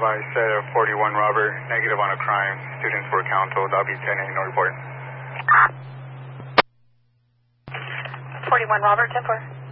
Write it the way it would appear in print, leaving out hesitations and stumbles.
I said 41 Robert, negative on a crime. Students were counseled. I'll be 10-8, no report. 41 Robert, 10-4.